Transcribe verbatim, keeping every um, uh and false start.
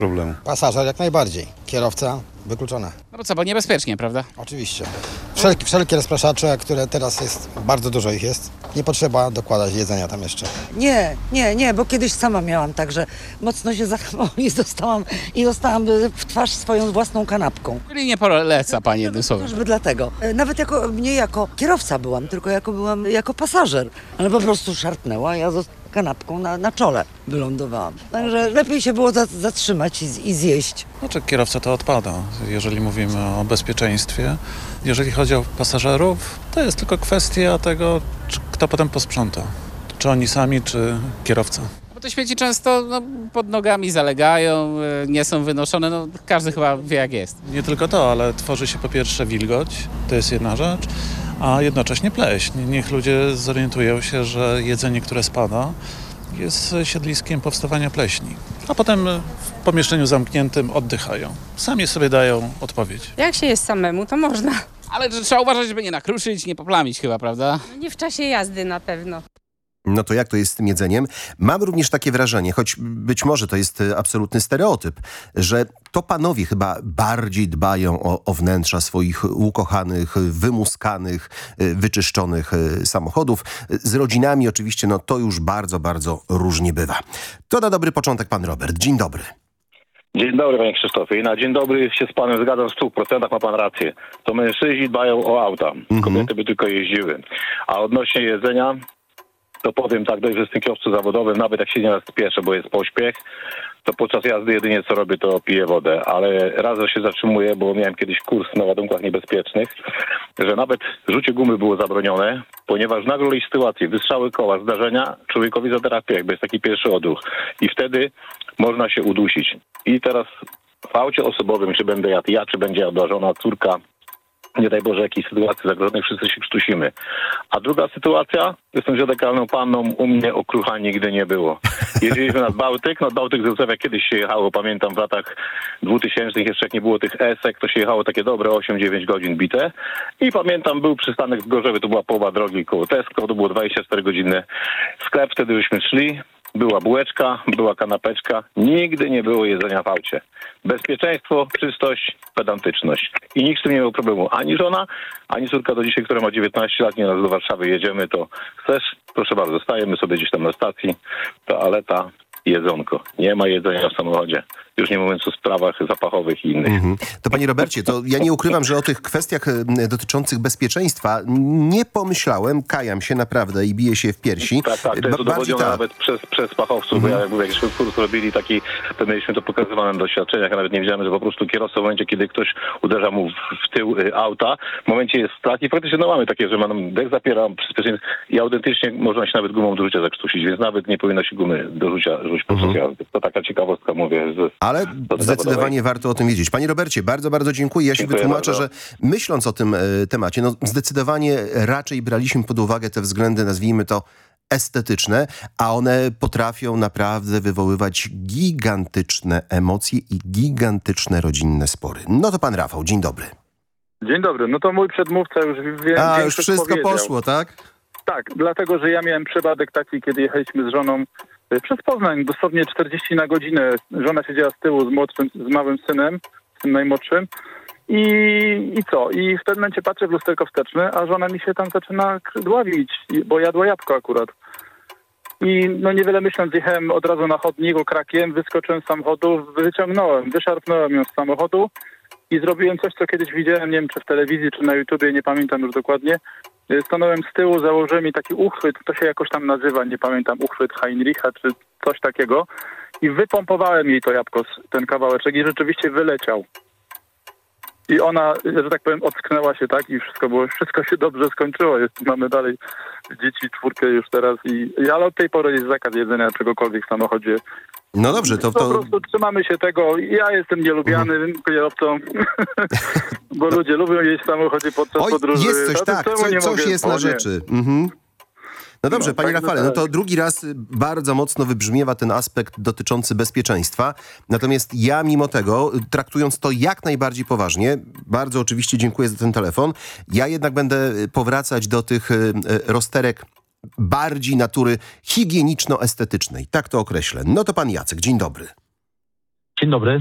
problemu. Pasażer jak najbardziej. Kierowca wykluczone. No bo co, bo niebezpiecznie, prawda? Oczywiście. Wszelkie, wszelkie rozpraszacze, które teraz jest, bardzo dużo ich jest, nie potrzeba dokładać jedzenia tam jeszcze. Nie, nie, nie, bo kiedyś sama miałam tak, że mocno się zachowałam i dostałam, i dostałam w twarz swoją własną kanapką. Czyli nie poleca pani jednym słowem. Chociażby dlatego. E, Nawet jako, nie jako kierowca byłam, tylko jako byłam jako pasażer. Ale po prostu szarpnęła, ja z kanapką na, na czole wylądowałam. Także lepiej się było za, zatrzymać i, z- i zjeść. Znaczy kierowca to odpada, jeżeli mówimy o bezpieczeństwie. Jeżeli chodzi o pasażerów, to jest tylko kwestia tego, czy, kto potem posprząta. Czy oni sami, czy kierowca. Bo te śmieci często no, pod nogami zalegają, y, nie są wynoszone, no każdy chyba wie jak jest. Nie tylko to, ale tworzy się po pierwsze wilgoć, to jest jedna rzecz, a jednocześnie pleśń. Niech ludzie zorientują się, że jedzenie, które spada, jest siedliskiem powstawania pleśni. A potem w pomieszczeniu zamkniętym oddychają. Sami sobie dają odpowiedź. Jak się jest samemu, to można. Ale że trzeba uważać, żeby nie nakruszyć, nie poplamić chyba, prawda? No nie w czasie jazdy na pewno. No to jak to jest z tym jedzeniem? Mam również takie wrażenie, choć być może to jest e, absolutny stereotyp, że to panowie chyba bardziej dbają o, o wnętrza swoich ukochanych, wymuskanych, e, wyczyszczonych e, samochodów. Z rodzinami oczywiście no to już bardzo, bardzo różnie bywa. To na dobry początek pan Robert. Dzień dobry. Dzień dobry, panie Krzysztofie. I na dzień dobry się z panem zgadzam w stu procentach, ma pan rację. To mężczyźni dbają o auta. Kobiety by tylko jeździły. A odnośnie jedzenia, to powiem tak, dość, że jestem kierowcą zawodowym, nawet jak się nieraz spieszę, bo jest pośpiech, to podczas jazdy jedynie co robię, to piję wodę. Ale raz, że się zatrzymuję, bo miałem kiedyś kurs na ładunkach niebezpiecznych, że nawet rzucie gumy było zabronione, ponieważ w naglej sytuacji wystrzały koła, zdarzenia, człowiekowi zabiera piech, bo jest taki pierwszy odruch. I wtedy można się udusić. I teraz w aucie osobowym, czy będę jadł ja, czy będzie jadła żona, córka, nie daj Boże, jakiejś sytuacji zagrożonej, wszyscy się krztusimy. A druga sytuacja, jestem ziodekalną panną, u mnie okrucha nigdy nie było. Jeździliśmy nad Bałtyk, nad Bałtyk z Józefia kiedyś się jechało, pamiętam w latach dwutysięcznych, jeszcze jak nie było tych esek, to się jechało takie dobre osiem dziewięć godzin bite. I pamiętam, był przystanek w Gorzowie, to była połowa drogi koło Tesco, to było dwadzieścia cztery godziny sklep, wtedy byśmy szli. Była bułeczka, była kanapeczka. Nigdy nie było jedzenia w aucie. Bezpieczeństwo, czystość, pedantyczność. I nikt z tym nie miał problemu. Ani żona, ani córka do dzisiaj, która ma dziewiętnaście lat, nie raz do Warszawy jedziemy, to chcesz? Proszę bardzo, stajemy sobie gdzieś tam na stacji. Toaleta, jedzonko. Nie ma jedzenia w samochodzie. Już nie mówiąc o sprawach zapachowych i innych. Mhm. To panie Robercie, to ja nie ukrywam, że o tych kwestiach e, dotyczących bezpieczeństwa nie pomyślałem, kajam się naprawdę i biję się w piersi. Tak, tak, to Ba- jest udowodnione ta- nawet przez, przez fachowców, Mhm. bo ja jak mówię, jakiś kurs robili taki, to mieliśmy to pokazywane na doświadczeniach, a nawet nie wiedziałem, że po prostu kierowca w momencie, kiedy ktoś uderza mu w, w tył y, auta, w momencie jest strach i faktycznie no mamy takie, że ma nam dech zapiera, przyspieszenie i autentycznie można się nawet gumą do rzucia zakrztusić, więc nawet nie powinno się gumy do rzucia rzucić podczas Mhm. jazdy. To taka ciekawostka, mówię. Z, Ale z zdecydowanie warto o tym wiedzieć. Panie Robercie, bardzo, bardzo dziękuję. Ja się Dziękuję wytłumaczę, bardzo. że myśląc o tym e, temacie, no zdecydowanie raczej braliśmy pod uwagę te względy, nazwijmy to estetyczne, a one potrafią naprawdę wywoływać gigantyczne emocje i gigantyczne rodzinne spory. No to pan Rafał, dzień dobry. Dzień dobry. No to mój przedmówca już wie, A, już większość wszystko powiedział. poszło, tak? Tak, dlatego, że ja miałem przypadek taki, kiedy jechaliśmy z żoną y, przez Poznań, dosłownie czterdzieści na godzinę. Żona siedziała z tyłu z młodszym, z małym synem, z tym najmłodszym. I, I co? I w pewnym momencie patrzę w lusterko wsteczne, a żona mi się tam zaczyna dławić, i- bo jadła jabłko akurat. I no niewiele myśląc, jechałem od razu na chodnik okrakiem, wyskoczyłem z samochodu, wyciągnąłem, wyszarpnąłem ją z samochodu i zrobiłem coś, co kiedyś widziałem, nie wiem czy w telewizji, czy na YouTubie, nie pamiętam już dokładnie. Y, Stanąłem z tyłu, założyłem mi taki uchwyt, to się jakoś tam nazywa, nie pamiętam, uchwyt Heinricha czy coś takiego. I wypompowałem jej to jabłko, s- ten kawałeczek i rzeczywiście wyleciał. I ona, że tak powiem, ocknęła się tak i wszystko było, wszystko się dobrze skończyło. Jest, mamy dalej dzieci, czwórkę już teraz i, i ale od tej pory jest zakaz jedzenia czegokolwiek w samochodzie. No dobrze, to... Po to... prostu trzymamy się tego. Ja jestem nielubiany mhm. kierowcą, bo ludzie lubią jeść w samochodzie podczas Oj, podróży. jest coś, A to tak, czemu co, nie coś mogę? jest O, na nie. rzeczy. Mhm. No dobrze, No, panie tak, Rafale, no tak. to drugi raz y, bardzo mocno wybrzmiewa ten aspekt dotyczący bezpieczeństwa. Natomiast ja mimo tego, y, traktując to jak najbardziej poważnie, bardzo oczywiście dziękuję za ten telefon, ja jednak będę y, powracać do tych y, y, rozterek bardziej natury higieniczno-estetycznej. Tak to określę. No to pan Jacek, dzień dobry. Dzień dobry.